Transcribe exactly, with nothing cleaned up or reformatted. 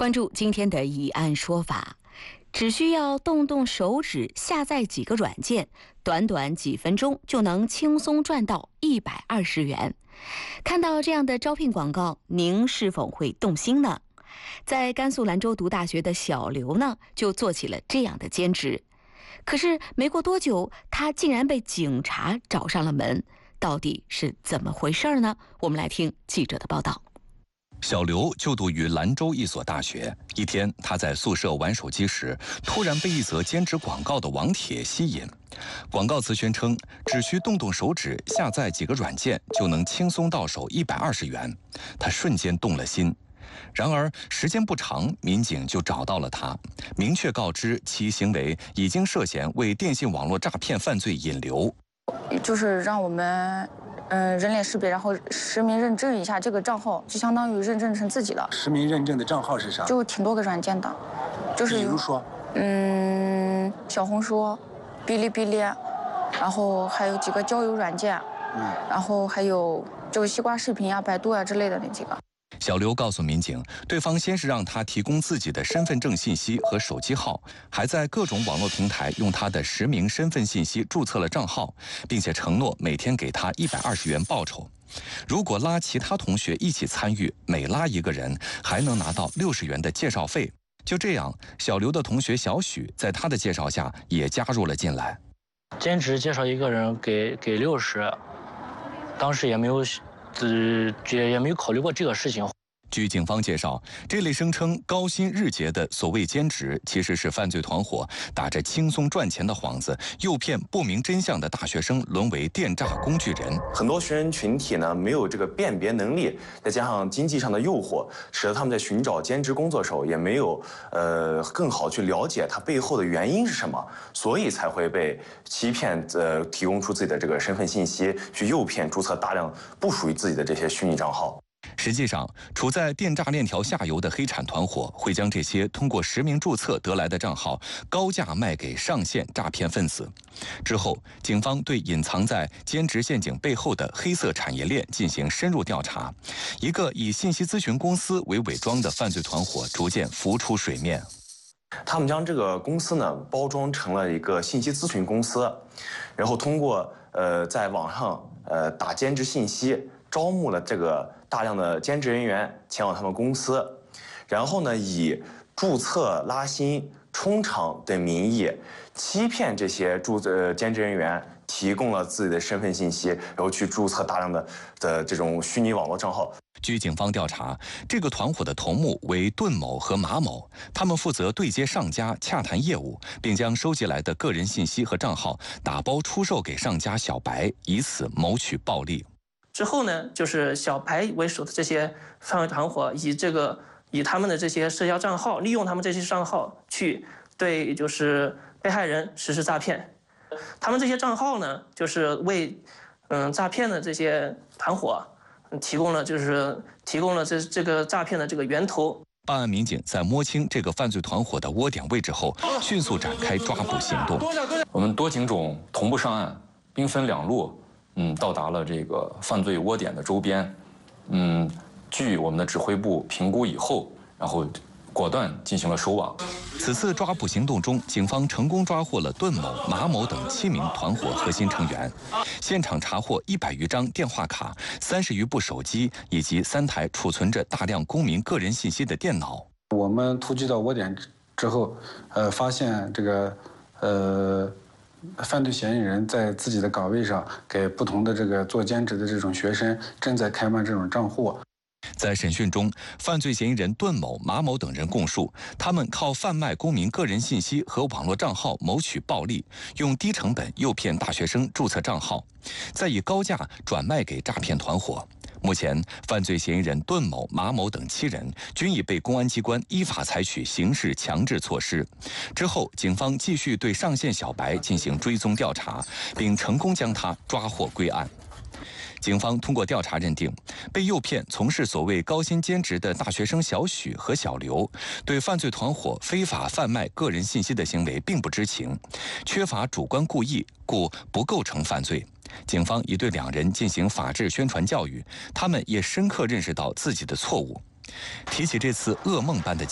关注今天的疑案说法，只需要动动手指下载几个软件，短短几分钟就能轻松赚到一百二十元。看到这样的招聘广告，您是否会动心呢？在甘肃兰州读大学的小刘呢，就做起了这样的兼职。可是没过多久，他竟然被警察找上了门，到底是怎么回事呢？我们来听记者的报道。 小刘就读于兰州一所大学。一天，他在宿舍玩手机时，突然被一则兼职广告的网帖吸引。广告词宣称，只需动动手指下载几个软件，就能轻松到手一百二十元。他瞬间动了心。然而时间不长，民警就找到了他，明确告知其行为已经涉嫌为电信网络诈骗犯罪引流， 就是让我们嗯人脸识别，然后实名认证一下这个账号，就相当于认证成自己的。 实名认证的账号是啥？ 就挺多个软件的，就是比如说， 嗯，小红书、哔哩哔哩，然后还有几个交友软件，嗯，然后还有就是西瓜视频啊、百度啊之类的那几个。 小刘告诉民警，对方先是让他提供自己的身份证信息和手机号，还在各种网络平台用他的实名身份信息注册了账号，并且承诺每天给他一百二十元报酬。如果拉其他同学一起参与，每拉一个人还能拿到六十元的介绍费。就这样，小刘的同学小许在他的介绍下也加入了进来。 兼职介绍一个人给给六十，当时也没有。呃，也也没有考虑过这个事情。 据警方介绍，这类声称高薪日结的所谓兼职，其实是犯罪团伙打着轻松赚钱的幌子，诱骗不明真相的大学生沦为电诈工具人。 很多学生群体呢，没有这个辨别能力，再加上经济上的诱惑，使得他们在寻找兼职工作时候也没有呃更好去了解它背后的原因是什么，所以才会被欺骗，呃，提供出自己的这个身份信息，去诱骗注册大量不属于自己的这些虚拟账号。 实际上，处在电诈链条下游的黑产团伙会将这些通过实名注册得来的账号高价卖给上线诈骗分子。之后，警方对隐藏在兼职陷阱背后的黑色产业链进行深入调查，一个以信息咨询公司为伪装的犯罪团伙逐渐浮出水面。 他们将这个公司呢包装成了一个信息咨询公司，然后通过呃在网上呃打兼职信息，招募了这个大量的兼职人员前往他们公司，然后呢以注册、拉新、充场等名义欺骗这些注呃兼职人员，提供了自己的身份信息，然后去注册大量的的这种虚拟网络账号。 据警方调查，这个团伙的头目为顿某和马某，他们负责对接上家洽谈业务，并将收集来的个人信息和账号打包出售给上家小白，以此谋取暴利。 之后呢，就是小白为首的这些犯罪团伙，以这个以他们的这些社交账号，利用他们这些账号去对就是被害人实施诈骗。他们这些账号呢，就是为嗯诈骗的这些团伙提供了就是提供了这这个诈骗的这个源头。 办案民警在摸清这个犯罪团伙的窝点位置后，迅速展开抓捕行动。 我们多警种同步上岸，兵分两路。嗯，到达了这个犯罪窝点的周边，嗯，据我们的指挥部评估以后，然后果断进行了收网。 此次抓捕行动中，警方成功抓获了顿某、马某等七名团伙核心成员，现场查获一百余张电话卡、三十余部手机以及三台储存着大量公民个人信息的电脑。 我们突击到窝点之后，呃，发现这个，呃。犯罪嫌疑人在自己的岗位上给不同的这个做兼职的这种学生正在开办这种账户。 在审讯中，犯罪嫌疑人顿某、马某等人供述，他们靠贩卖公民个人信息和网络账号谋取暴利，用低成本诱骗大学生注册账号，再以高价转卖给诈骗团伙。目前，犯罪嫌疑人顿某、马某等七人均已被公安机关依法采取刑事强制措施。之后，警方继续对上线小白进行追踪调查，并成功将他抓获归案。警方通过调查认定，被诱骗从事所谓高薪兼职的大学生小许和小刘，对犯罪团伙非法贩卖个人信息的行为并不知情，缺乏主观故意，故不构成犯罪。警方已对两人进行法治宣传教育，他们也深刻认识到自己的错误。提起这次噩梦般的